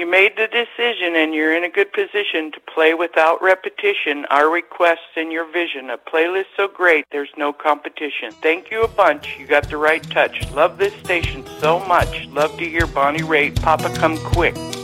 made the decision and you're in a good position to play without repetition our requests and your vision. A playlist so great, there's no competition. Thank you a bunch. You got the right touch. Love this station so much. Love to hear Bonnie Raitt, Papa Come Quick.